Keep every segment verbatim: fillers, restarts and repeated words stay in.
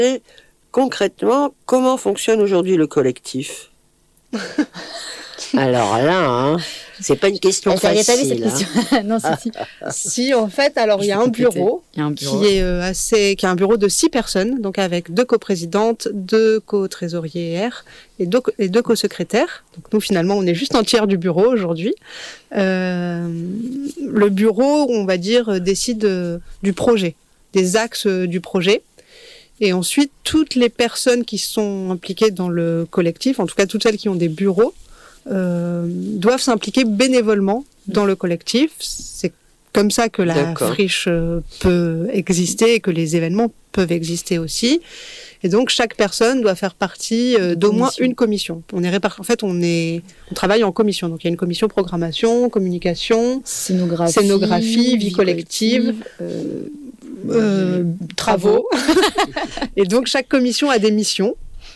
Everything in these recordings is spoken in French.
Et concrètement, comment fonctionne aujourd'hui le collectif ? Alors là, hein, c'est pas une question facile. Hein. Non, si, si. Si, en fait, alors il y a un bureau, il y a un bureau qui est euh, assez, qui est un bureau de six personnes, donc avec deux coprésidentes, deux co-trésoriers R et deux, et deux co-secrétaires. Donc nous, finalement, on est juste un tiers du bureau aujourd'hui. Euh, le bureau, on va dire, décide euh, du projet, des axes euh, du projet. Et ensuite, toutes les personnes qui sont impliquées dans le collectif, en tout cas toutes celles qui ont des bureaux, euh, doivent s'impliquer bénévolement dans le collectif. C'est comme ça que la D'accord. friche euh, peut exister et que les événements peuvent exister aussi. Et donc, chaque personne doit faire partie euh, d'au moins une commission. On est répar- En fait, on, est... on travaille en commission. Donc, il y a une commission programmation, communication, scénographie, scénographie vie, vie collective, collective euh, euh, travaux. Et donc, chaque commission a des missions.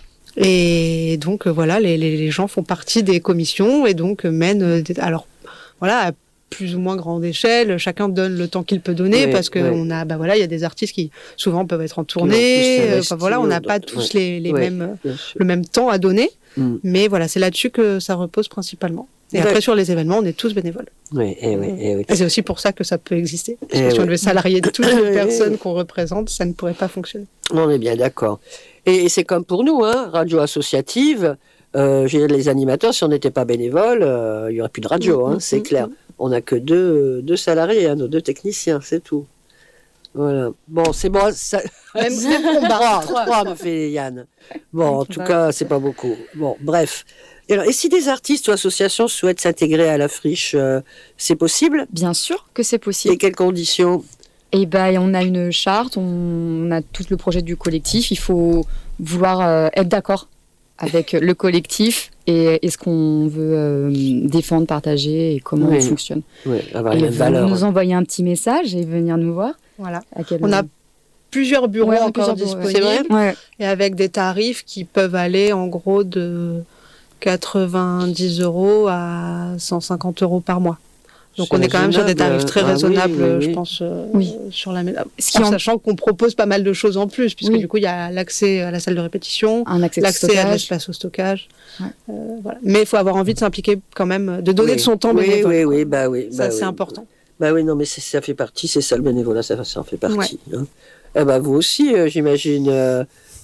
Et donc, euh, voilà, les, les, les gens font partie des commissions et donc euh, mènent... Euh, des... Alors, voilà... À plus ou moins grande échelle, chacun donne le temps qu'il peut donner oui, parce que oui. on a, bah voilà, il y a des artistes qui souvent peuvent être en tournée. Enfin voilà, on n'a pas tous oui. les, les oui, mêmes, le même temps à donner, mm. mais voilà, c'est là-dessus que ça repose principalement. Et oui. après sur les événements, on est tous bénévoles. Oui, et oui, et oui. Et c'est aussi pour ça que ça peut exister. Parce que si on devait salarier toutes les personnes qu'on représente, ça ne pourrait pas fonctionner. On est bien d'accord. Et, et c'est comme pour nous, hein, radio associative. Euh, les animateurs, si on n'était pas bénévoles, euh, il n'y aurait plus de radio, hein, mmh, c'est mmh, clair. Mmh. On n'a que deux, deux salariés, hein, nos deux techniciens, c'est tout. Voilà. Bon, c'est bon. Ça... Même, même combat. Trois, trois, me fait Yann. Bon, en tout cas, c'est pas beaucoup. Bon, bref. Et, alors, et si des artistes ou associations souhaitent s'intégrer à la friche, euh, c'est possible ? Bien sûr que c'est possible. Et quelles conditions ? Eh ben, on a une charte, on a tout le projet du collectif. Il faut vouloir euh, être d'accord avec le collectif et, et ce qu'on veut euh, défendre, partager et comment oui. on fonctionne. Oui, avoir et une valeur. Nous envoyer un petit message et venir nous voir. Voilà. On a plusieurs bureaux ouais, encore plusieurs disponibles bureaux, ouais. Ouais. et avec des tarifs qui peuvent aller en gros de quatre-vingt-dix euros à cent cinquante euros par mois. Donc c'est on est quand même sur des tarifs très ah, raisonnables, oui, oui, oui. je pense, euh, oui. sur la ce en sachant qu'on propose pas mal de choses en plus, puisque oui. du coup il y a l'accès à la salle de répétition, un accès l'accès à l'espace au stockage. Ouais. Euh, voilà. Mais il faut avoir envie de s'impliquer quand même, de donner oui. de son temps oui, bénévole. Oui, oui, bah oui. Ça bah c'est oui. important. Bah oui, non, mais c'est, ça fait partie, c'est ça le bénévolat, ça, ça en fait partie. Ouais. Hein. Eh ben vous aussi, euh, j'imagine. Euh,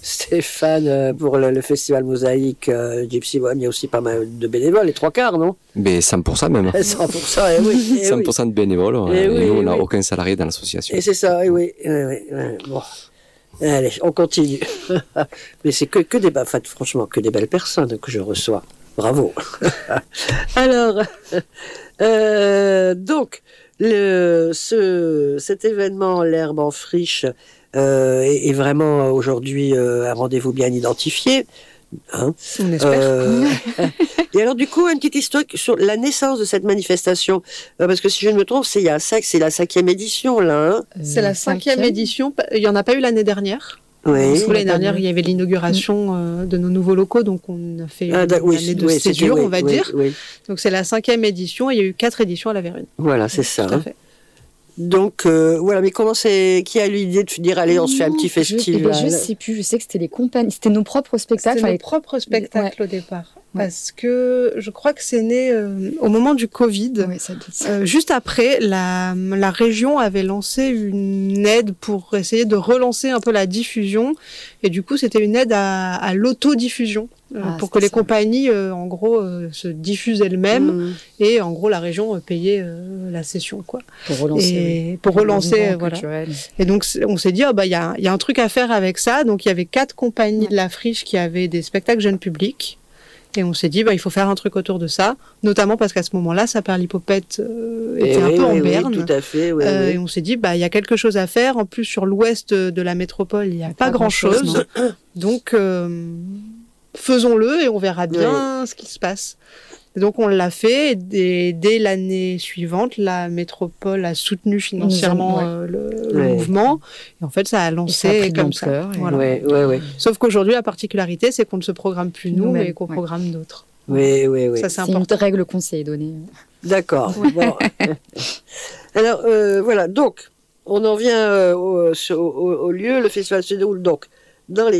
Stéphane, pour le, le festival Mosaïque, euh, Gypsy Bohème, il y a aussi pas mal de bénévoles, les trois quarts, non ? Mais cent pour cent même. cent pour cent, eh oui. Eh cent pour cent oui. de bénévoles, et, et, et oui, nous, on n'a oui. aucun salarié dans l'association. Et c'est ça, eh oui. Eh oui, eh oui. Bon. Allez, on continue. Mais c'est que, que des, enfin, franchement, que des belles personnes que je reçois. Bravo. Alors, euh, donc, le, ce, cet événement, l'herbe en friche, Euh, est, est vraiment aujourd'hui euh, un rendez-vous bien identifié. Hein. On espère. Euh, et alors du coup, une petite histoire sur la naissance de cette manifestation, euh, parce que si je ne me trompe, c'est, il y a cinq, c'est la cinquième édition là. Hein c'est la cinquième, cinquième édition. Il n'y en a pas eu l'année dernière. Oui. Parce que l'année dernière, il y avait l'inauguration euh, de nos nouveaux locaux, donc on a fait ah, une oui, année de oui, césure, oui, on va oui, dire. Oui. Donc c'est la cinquième édition. Et il y a eu quatre éditions à la Vérune. Voilà, c'est ça. Tout à fait. Donc euh, voilà, mais comment c'est qui a eu l'idée de dire allez on se fait un petit festival? Je, eh ben, je sais plus, je sais que c'était les compagnies, c'était nos propres spectacles. C'était nos les... propres spectacles ouais. au départ. Ouais. Parce que je crois que c'est né euh, au moment du Covid. Oui, ça doit être... euh, juste après, la, la région avait lancé une aide pour essayer de relancer un peu la diffusion. Et du coup, c'était une aide à, à l'autodiffusion. Euh, ah, pour que les ça. compagnies, euh, en gros, euh, se diffusent elles-mêmes mmh. et en gros la région euh, payait euh, la session, quoi. Pour relancer. Et oui. Pour relancer, euh, voilà. Culturel. Et donc on s'est dit, oh, bah il y a, y a un truc à faire avec ça. Donc il y avait quatre compagnies ouais. de la friche qui avaient des spectacles jeunes publics. Et on s'est dit, bah il faut faire un truc autour de ça, notamment parce qu'à ce moment-là, Saperlipopette euh, était et un oui, peu oui, en berne. Oui, tout à fait. Oui, euh, oui. Et on s'est dit, bah il y a quelque chose à faire. En plus sur l'ouest de la métropole, il n'y a pas, pas grand-chose. grand-chose donc euh, faisons-le et on verra bien oui. ce qui se passe. Et donc on l'a fait et dès l'année suivante, la métropole a soutenu financièrement ouais. euh, le, le ouais. mouvement. Et en fait, ça a lancé ça a pris comme ça. Voilà. Ouais, ouais, ouais. Sauf qu'aujourd'hui, la particularité, c'est qu'on ne se programme plus nous, nous mais qu'on ouais. programme d'autres. Oui, oui, oui. Ça, c'est, c'est important. Une règle qu'on s'est donnée. D'accord. Bon. Alors, euh, voilà. Donc, on en vient euh, au, au, au lieu. Le festival se déroule donc dans les